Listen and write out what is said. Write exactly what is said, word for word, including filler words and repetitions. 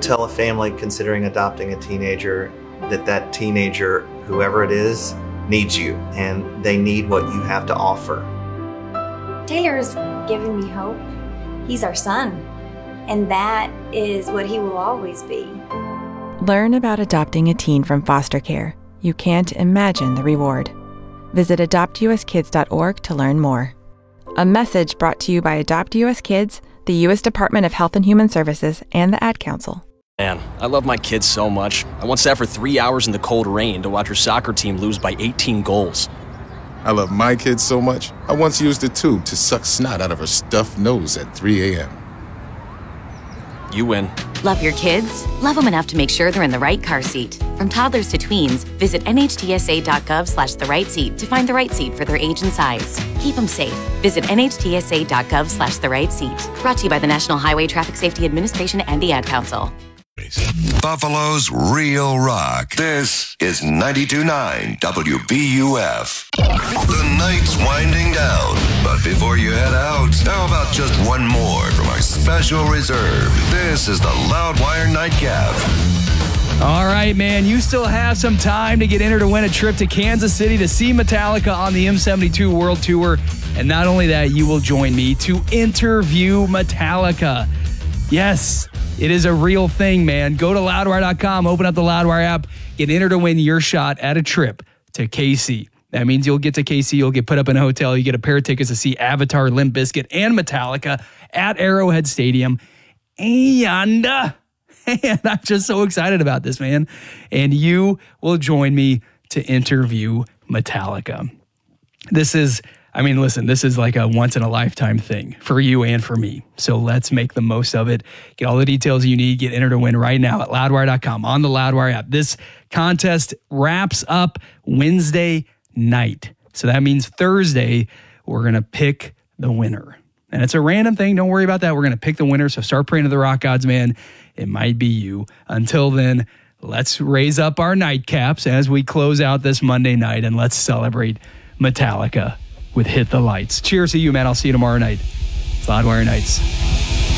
tell a family considering adopting a teenager that that teenager, whoever it is, needs you, and they need what you have to offer. Taylor's given me hope. He's our son, and that is what he will always be. Learn about adopting a teen from foster care. You can't imagine the reward. Visit adopt u s kids dot org to learn more. A message brought to you by Adopt U S Kids, the U S Department of Health and Human Services, and the Ad Council. Man, I love my kids so much. I once sat for three hours in the cold rain to watch her soccer team lose by eighteen goals. I love my kids so much, I once used a tube to suck snot out of her stuffed nose at three a.m. You win. Love your kids? Love them enough to make sure they're in the right car seat. From toddlers to tweens, visit N H T S A dot gov slash the right seat to find the right seat for their age and size. Keep them safe. Visit N H T S A dot gov slash the right seat. Brought to you by the National Highway Traffic Safety Administration and the Ad Council. Buffalo's Real Rock. This is ninety-two point nine W B U F. The night's winding down, but before you head out, how about just one more from our special reserve? This is the Loudwire Nightcap. All right, man, you still have some time to get entered to win a trip to Kansas City to see Metallica on the M seventy-two World Tour. And not only that, you will join me to interview Metallica. Yes, it is a real thing, man. Go to loudwire dot com, open up the Loudwire app, get entered to win your shot at a trip to K C. That means you'll get to K C, you'll get put up in a hotel, you get a pair of tickets to see Avatar, Limp Bizkit, and Metallica at Arrowhead Stadium. And, uh, and I'm just so excited about this, man. And you will join me to interview Metallica. This is... I mean, listen, this is like a once-in-a-lifetime thing for you and for me. So let's make the most of it. Get all the details you need. Get entered to win right now at loudwire dot com on the Loudwire app. This contest wraps up Wednesday night. So that means Thursday, we're going to pick the winner. And it's a random thing. Don't worry about that. We're going to pick the winner. So start praying to the rock gods, man. It might be you. Until then, let's raise up our nightcaps as we close out this Monday night, and let's celebrate Metallica with Hit the Lights. Cheers to you, man. I'll see you tomorrow night. It's Loudwire Nights.